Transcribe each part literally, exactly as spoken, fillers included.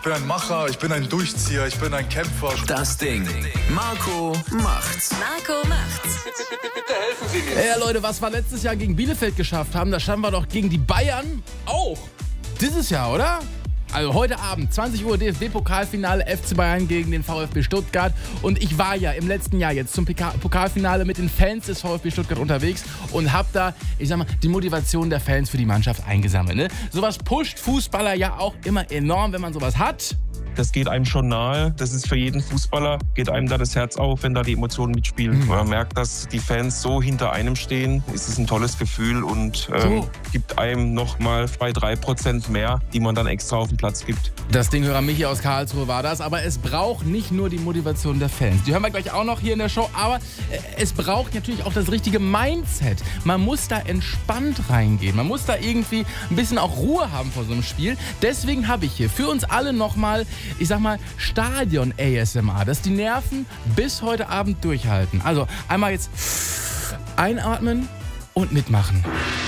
bin ein Macher, ich bin ein Durchzieher, ich bin ein Kämpfer. Das Ding. Marco macht's. Marco macht's. Bitte helfen Sie mir. Ja, Leute, was wir letztes Jahr gegen Bielefeld geschafft haben, das schaffen wir doch gegen die Bayern auch. Dieses Jahr, oder? Also heute Abend, zwanzig Uhr, D F B-Pokalfinale, F C Bayern gegen den VfB Stuttgart. Und ich war ja im letzten Jahr jetzt zum Pika- Pokalfinale mit den Fans des VfB Stuttgart unterwegs und habe da, ich sag mal, die Motivation der Fans für die Mannschaft eingesammelt. Ne? Sowas pusht Fußballer ja auch immer enorm, wenn man sowas hat. Das geht einem schon nahe. Das ist für jeden Fußballer, geht einem da das Herz auf, wenn da die Emotionen mitspielen. Mhm. Man merkt, dass die Fans so hinter einem stehen. Es ist ein tolles Gefühl und ähm, so. gibt einem nochmal zwei, drei Prozent mehr, die man dann extra auf den Platz gibt. Das Dinghörer Michi aus Karlsruhe war das. Aber es braucht nicht nur die Motivation der Fans. Die hören wir gleich auch noch hier in der Show. Aber es braucht natürlich auch das richtige Mindset. Man muss da entspannt reingehen. Man muss da irgendwie ein bisschen auch Ruhe haben vor so einem Spiel. Deswegen habe ich hier für uns alle nochmal, ich sag mal, Stadion-A S M R, dass die Nerven bis heute Abend durchhalten. Also einmal jetzt einatmen und mitmachen.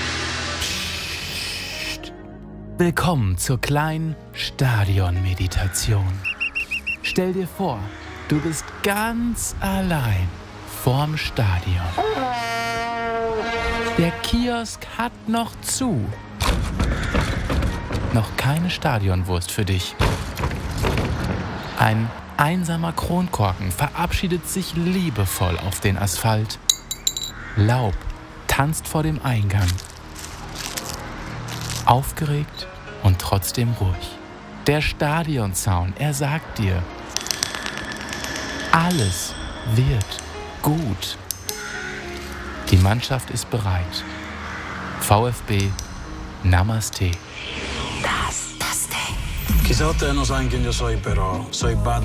Psst. Willkommen zur kleinen Stadion-Meditation. Stell dir vor, du bist ganz allein vorm Stadion. Der Kiosk hat noch zu. Noch keine Stadionwurst für dich. Ein einsamer Kronkorken verabschiedet sich liebevoll auf den Asphalt. Laub tanzt vor dem Eingang. Aufgeregt und trotzdem ruhig. Der Stadionzaun, er sagt dir, alles wird gut. Die Mannschaft ist bereit. VfB, Namaste. Das, das Ding. Chissà te non sai che io sono però, sono bad.